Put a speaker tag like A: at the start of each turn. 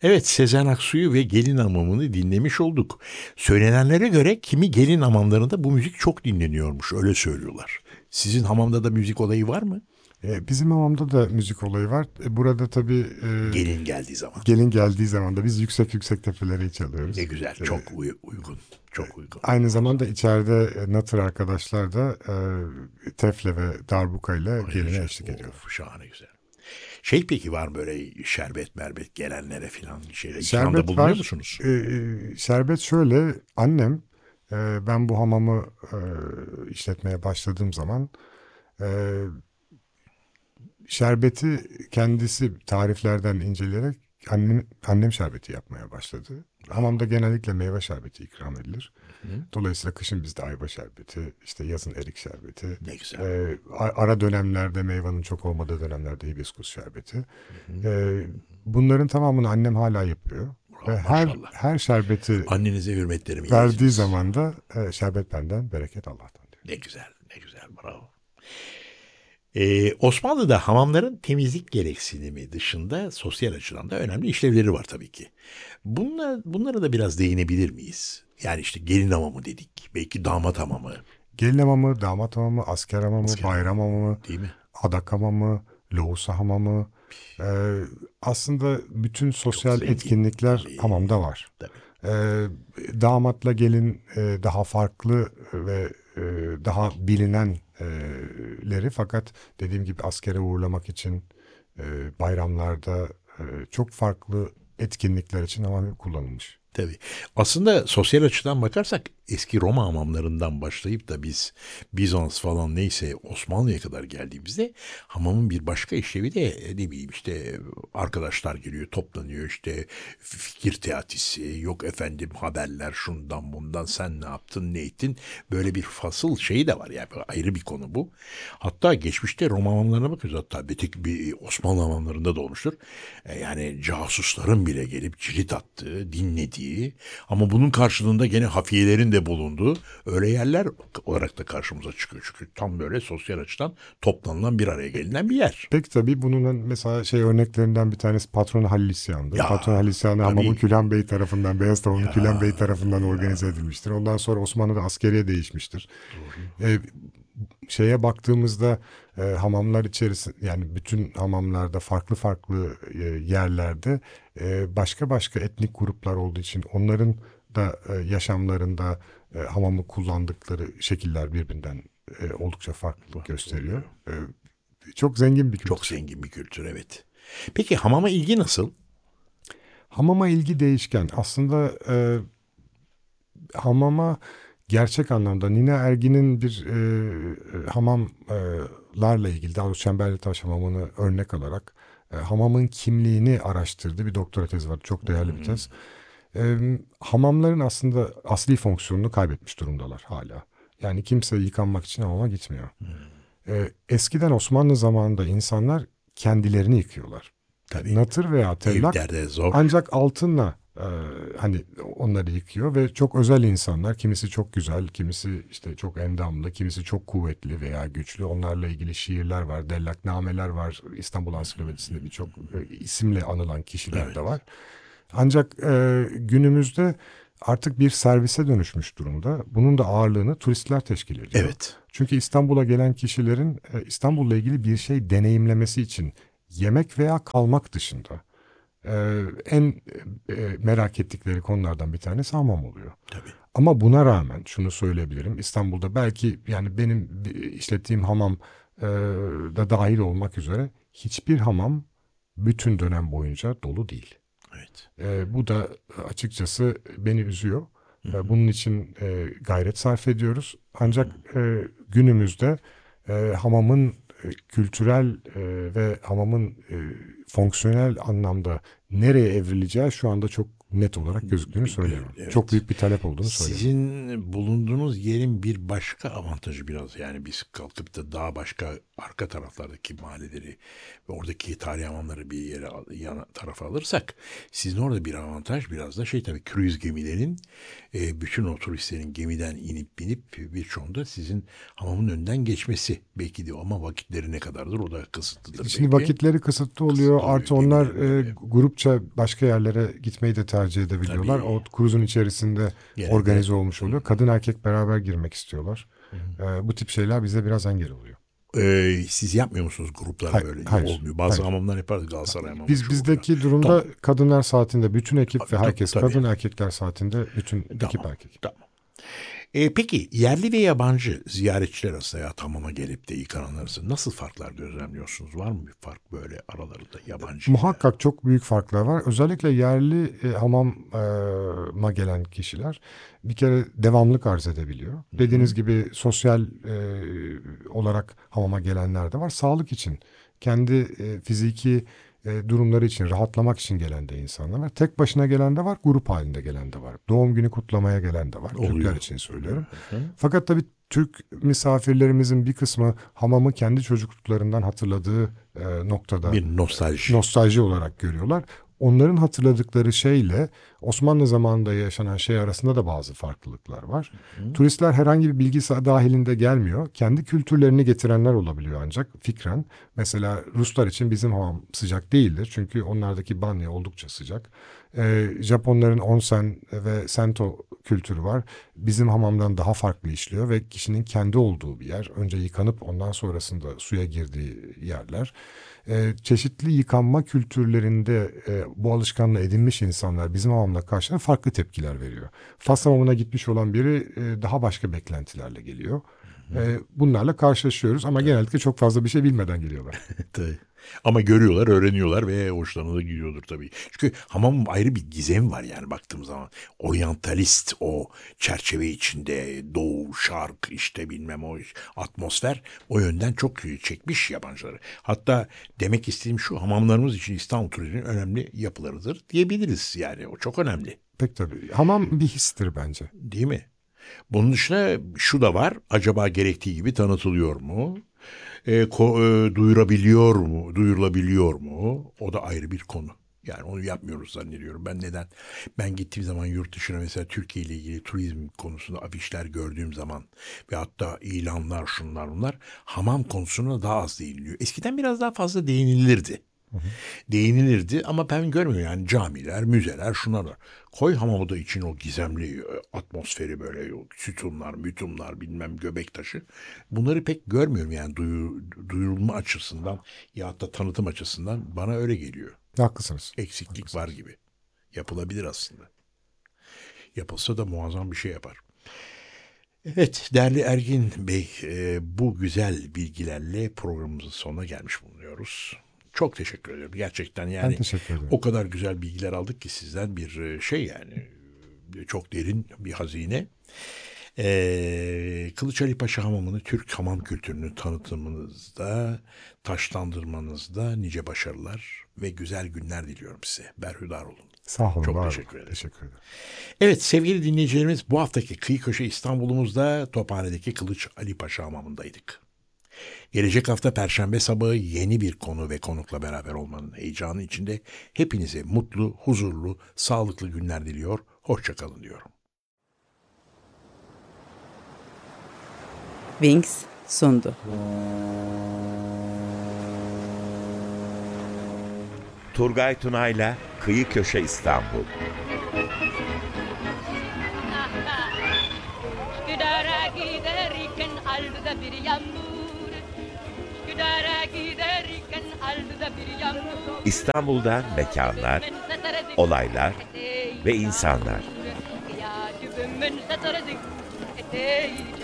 A: Evet, Sezen Aksu'yu ve Gelin Hamamı'nı dinlemiş olduk. Söylenenlere göre kimi gelin hamamlarında bu müzik çok dinleniyormuş, öyle söylüyorlar. Sizin hamamda da müzik olayı var mı?
B: Bizim hamamda da müzik olayı var. Burada tabii
A: Gelin geldiği zaman.
B: gelin geldiği zaman da biz yüksek yüksek tepeleri
A: Ne
B: çalıyoruz.
A: güzel,
B: E,
A: çok uygun, çok uygun.
B: Aynı zamanda içeride natır arkadaşlar da tefle ve darbuka ile
A: Ay
B: geline
A: güzel,
B: eşlik ediyor.
A: of şahane güzel. Şey peki var mı böyle şerbet merbet gelenlere filan ikramda
B: Şerbet
A: bulunuyor
B: var.
A: musunuz?
B: Şerbet şöyle, annem ben bu hamamı işletmeye başladığım zaman e, şerbeti kendisi tariflerden inceleyerek annem şerbeti yapmaya başladı. Hamamda genellikle meyve şerbeti ikram edilir.
A: Hı,
B: Dolayısıyla kışın bizde ayva şerbeti, işte yazın erik şerbeti,
A: ne güzel.
B: ara dönemlerde meyvanın çok olmadığı dönemlerde hibiskus şerbeti.
A: Hı,
B: E, Bunların tamamını annem hala yapıyor. Ve
A: bravo, maşallah.
B: her şerbeti
A: Annenize hürmetlerimi
B: verdiği
A: iletiniz.
B: zaman da şerbet benden, bereket Allah'tan diyor.
A: Ne güzel, ne güzel, bravo. Osmanlı'da hamamların temizlik gereksinimi dışında sosyal açıdan da önemli işlevleri var tabii ki. Bunlara da biraz değinebilir miyiz? Yani işte gelin hamamı dedik, belki damat hamamı,
B: Gelin hamamı, damat hamamı, asker hamamı,
A: asker
B: bayram
A: hamamı,
B: hamamı,
A: değil mi?
B: adak hamamı, lohusa hamamı. Ee, Aslında bütün
A: Çok
B: sosyal
A: zengin.
B: etkinlikler
A: Tabii,
B: hamamda var.
A: tabii.
B: Ee, Damatla gelin daha farklı ve daha bilinenleri, fakat dediğim gibi askere uğurlamak için bayramlarda çok farklı etkinlikler için hamam kullanılmış.
A: Tabii. Aslında sosyal açıdan bakarsak eski Roma hamamlarından başlayıp da biz Bizans falan neyse Osmanlı'ya kadar geldiğimizde hamamın bir başka işlevi de ne bileyim işte arkadaşlar geliyor toplanıyor işte fikir teatisi yok efendim haberler şundan bundan sen ne yaptın ne ettin böyle bir fasıl şeyi de var yani ayrı bir konu bu. Hatta geçmişte Roma hamamlarına bakıyoruz hatta bir Osmanlı hamamlarında da olmuştur. Yani casusların bile gelip cirit attığı, dinlediği ama bunun karşılığında gene hafiyelerin de bulunduğu öyle yerler olarak da karşımıza çıkıyor. Çünkü tam böyle sosyal açıdan toplanılan bir araya gelinen bir yer.
B: Peki tabii bunun mesela örneklerinden bir tanesi Patron Halil İsyan'dır.
A: Ya
B: Patron Halil İsyanı Hamamı
A: tabii
B: Külhan Bey tarafından, Beyaz Tavanlı Külhan
A: ya
B: Bey tarafından
A: ya
B: organize edilmiştir. Ondan sonra Osmanlı'da askeriye değişmiştir.
A: doğru.
B: Ee, Şeye baktığımızda hamamlar içerisinde, yani bütün hamamlarda farklı farklı yerlerde başka başka etnik gruplar olduğu için onların da yaşamlarında hamamı kullandıkları şekiller birbirinden oldukça farklılık
A: Farklı
B: gösteriyor.
A: oluyor.
B: Çok zengin bir
A: Çok
B: kültür.
A: zengin bir kültür evet. Peki hamama ilgi nasıl?
B: Hamama ilgi değişken. Aslında hamama gerçek anlamda Nina Ergin'in bir hamamlarla ilgili, daha doğrusu Çemberlitaş Hamamı'nı örnek alarak hamamın kimliğini araştırdığı bir doktora tezi var. Çok değerli bir
A: Hmm,
B: tez. Hamamların aslında asli fonksiyonunu kaybetmiş durumdalar hala. Yani kimse yıkanmak için hamama gitmiyor.
A: hmm,
B: Eskiden Osmanlı zamanında insanlar kendilerini yıkıyorlar.
A: tabii
B: Natır veya tellak
A: evlerde zor.
B: ancak altınla hani onları yıkıyor ve çok özel insanlar, kimisi çok güzel, kimisi işte çok endamlı, kimisi çok kuvvetli veya güçlü. Onlarla ilgili şiirler var, dellaknameler var. İstanbul Ansiklopedisi'nde birçok isimle anılan kişiler de
A: Evet.
B: var. Ancak günümüzde artık bir servise dönüşmüş durumda. Bunun da ağırlığını turistler teşkil ediyor.
A: Evet.
B: Çünkü İstanbul'a gelen kişilerin İstanbul'la ilgili bir şey deneyimlemesi için yemek veya kalmak dışında en merak ettikleri konulardan bir tanesi hamam oluyor.
A: Tabii.
B: Ama buna rağmen şunu söyleyebilirim. İstanbul'da belki, yani benim işlettiğim hamam da dahil olmak üzere, hiçbir hamam bütün dönem boyunca dolu değil.
A: Evet.
B: Bu da açıkçası beni üzüyor.
A: Hı hı,
B: Bunun için gayret sarf ediyoruz.
A: hı hı.
B: Ancak günümüzde hamamın kültürel ve hamamın fonksiyonel anlamda nereye evrileceği şu anda çok net olarak gözüktüğünü söyleyemem.
A: Evet.
B: Çok büyük bir talep olduğunu söyleyemem.
A: Sizin bulunduğunuz yerin bir başka avantajı biraz, yani biz kalkıp da daha başka arka taraflardaki mahalleleri ve oradaki tarihi hamamları bir yere yana tarafa alırsak, sizin orada bir avantaj biraz da tabii kruz gemilerin bütün o turistlerin gemiden inip binip birçoğunda sizin hamamın önünden geçmesi belki de, ama vakitleri ne kadardır o da kısıtlıdır.
B: Şimdi
A: belki.
B: vakitleri kısıtlı oluyor.
A: Kısıtlı
B: Artı
A: oluyor,
B: onlar
A: gemilerin öyle.
B: grupça başka yerlere gitmeyi de tercih edebiliyorlar.
A: Tabii.
B: O kruzun içerisinde
A: Genelde-
B: organize olmuş oluyor. Kadın erkek beraber girmek istiyorlar. Bu tip şeyler bize biraz engel oluyor.
A: Siz yapmıyor musunuz gruplar
B: Hayır,
A: böyle?
B: hayır,
A: Olmuyor. Bazı
B: hayır.
A: hamamlar yaparız, Galatasaray hamamı.
B: Biz
A: şu
B: bizdeki
A: bu.
B: durumda
A: Tamam.
B: kadınlar saatinde bütün ekip ve
A: Tabii,
B: herkes
A: tabii.
B: kadın erkekler saatinde bütün ekip erkek.
A: Tamam. Peki yerli ve yabancı ziyaretçiler arasında ya hamama gelip de yıkananlar arasında nasıl farklar gözlemliyorsunuz? Var mı bir fark böyle aralarında yabancı?
B: Muhakkak çok büyük farklar var. Özellikle yerli hamama gelen kişiler bir kere devamlılık arz edebiliyor. Dediğiniz gibi sosyal olarak hamama gelenler de var. Sağlık için, kendi fiziki durumları için, rahatlamak için gelen de insanlar var. Tek başına gelen de var, grup halinde gelen de var. Doğum günü kutlamaya gelen de var.
A: Oluyor.
B: Türkler için söylüyorum.
A: Hı hı.
B: Fakat tabii Türk misafirlerimizin bir kısmı hamamı kendi çocukluklarından hatırladığı noktada
A: Bir nostalji.
B: nostalji olarak görüyorlar. Onların hatırladıkları şeyle Osmanlı zamanında yaşanan şey arasında da bazı farklılıklar var. Turistler herhangi bir bilgi dahilinde gelmiyor. Kendi kültürlerini getirenler olabiliyor ancak fikren. Mesela Ruslar için bizim hamam sıcak değildir. Çünkü onlardaki banyo oldukça sıcak. Japonların onsen ve sento kültürü var. Bizim hamamdan daha farklı işliyor ve kişinin kendi olduğu bir yer. Önce yıkanıp ondan sonrasında suya girdiği yerler. Çeşitli yıkanma kültürlerinde bu alışkanlığı edinmiş insanlar bizim hamamla karşılaşınca farklı tepkiler veriyor. Fas hamamına gitmiş olan biri daha başka beklentilerle geliyor. Bunlarla karşılaşıyoruz ama genellikle çok fazla bir şey bilmeden geliyorlar.
A: Tabii. Ama görüyorlar, öğreniyorlar ve hoşlarına da gidiyordur tabii. Çünkü hamamın ayrı bir gizemi var yani baktığımız zaman. Oryantalist o çerçeve içinde doğu, şark işte bilmem o atmosfer o yönden çok çekmiş yabancıları. Hatta demek istediğim şu, hamamlarımız için İstanbul turizminin önemli yapılarıdır diyebiliriz yani, o çok önemli.
B: Pek tabii. Hamam bir histir bence.
A: Değil mi? Bunun dışında şu da var. Acaba gerektiği gibi tanıtılıyor mu? Duyurabiliyor mu? Duyurulabiliyor mu? O da ayrı bir konu. Yani onu yapmıyoruz zannediyorum. Ben gittiğim zaman yurt dışına mesela Türkiye ile ilgili turizm konusunda afişler gördüğüm zaman ve hatta ilanlar şunlar bunlar, hamam konusuna daha az değiniliyor. Eskiden biraz daha fazla değinilirdi. Değinilirdi ama ben görmüyorum yani camiler, müzeler, şunlar var. Koy hamamı da için o gizemli atmosferi böyle sütunlar, mütunlar bilmem göbek taşı. Bunları pek görmüyorum yani duyurulma açısından ya da tanıtım açısından bana öyle geliyor.
B: Haklısınız.
A: Eksiklik var gibi. Yapılabilir aslında. Yapılsa da muazzam bir şey yapar. Evet değerli Ergin Bey, bu güzel bilgilerle programımızın sonuna gelmiş bulunuyoruz. Çok teşekkür ederim. Gerçekten yani
B: Ben teşekkür ederim.
A: o kadar güzel bilgiler aldık ki sizden, bir şey yani çok derin bir hazine. Kılıç Ali Paşa Hamamı'nı, Türk hamam kültürünü tanıtımınızda, taşlandırmanızda nice başarılar ve güzel günler diliyorum size. Berhudar olun.
B: Sağ olun.
A: Çok
B: var olun.
A: teşekkür ederim.
B: Teşekkür ederim.
A: Evet sevgili dinleyicilerimiz, bu haftaki Kıyı Köşe İstanbul'umuzda Tophane'deki Kılıç Ali Paşa Hamamı'ndaydık. Gelecek hafta Perşembe sabahı yeni bir konu ve konukla beraber olmanın heyecanı içinde hepinize mutlu, huzurlu, sağlıklı günler diliyor. Hoşça kalın diyorum.
C: Wings sundu.
D: Turgay Tunay'la Kıyı Köşe İstanbul.
E: Üsküdar'a giderken aldı da bir yağmur. Üsküdar'a giderken aldı da bir yağmur.
D: İstanbul'dan mekanlar, olaylar ve insanlar.
E: Ya cübümün satırdı eteği